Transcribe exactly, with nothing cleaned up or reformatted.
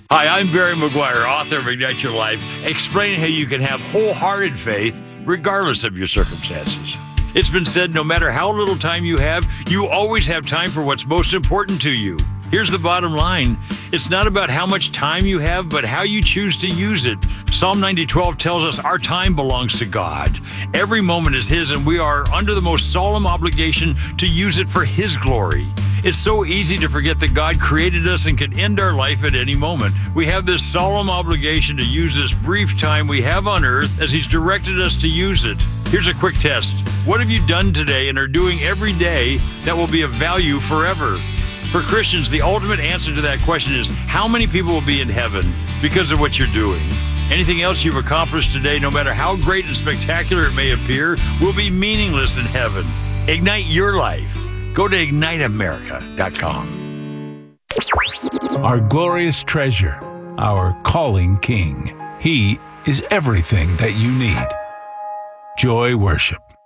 Hi, I'm Barry McGuire, author of Ignite Your Life, explaining how you can have wholehearted faith regardless of your circumstances. It's been said no matter how little time you have, you always have time for what's most important to you. Here's the bottom line. It's not about how much time you have, but how you choose to use it. Psalm ninety twelve tells us our time belongs to God. Every moment is His, and we are under the most solemn obligation to use it for His glory. It's so easy to forget that God created us and can end our life at any moment. We have this solemn obligation to use this brief time we have on earth as He's directed us to use it. Here's a quick test. What have you done today and are doing every day that will be of value forever? For Christians, the ultimate answer to that question is how many people will be in heaven because of what you're doing? Anything else you've accomplished today, no matter how great and spectacular it may appear, will be meaningless in heaven. Ignite your life. Go to ignite america dot com. Our glorious treasure, our calling King. He is everything that you need. Joy Worship.